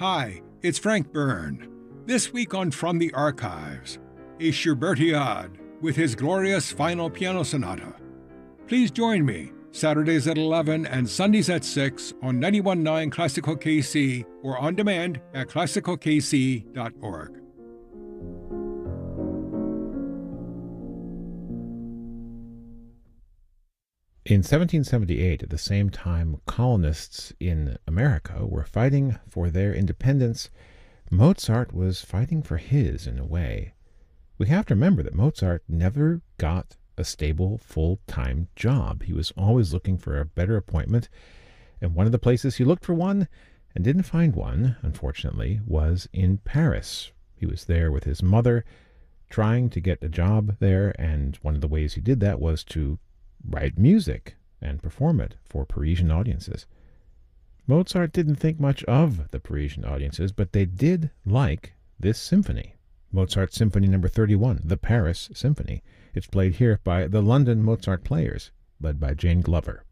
Hi, it's Frank Byrne. This week on From the Archives, a Schubertiad with his glorious final piano sonata. Please join me Saturdays at 11 and Sundays at 6 on 91.9 Classical KC or on demand at classicalkc.org. In 1778, at the same time colonists in America were fighting for their independence, Mozart was fighting for his in a way. We have to remember that Mozart never got a stable, full-time job. He was always looking for a better appointment, and one of the places he looked for one and didn't find one, unfortunately, was in Paris. He was there with his mother, trying to get a job there, and one of the ways he did that was to write music and perform it for Parisian audiences. Mozart didn't think much of the Parisian audiences, but they did like this symphony. Mozart's Symphony No. 31, the Paris Symphony. It's played here by the London Mozart Players, led by Jane Glover.